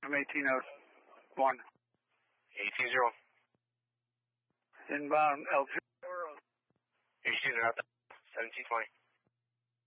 I'm 1801. 820. Inbound L2. 18 out 1720.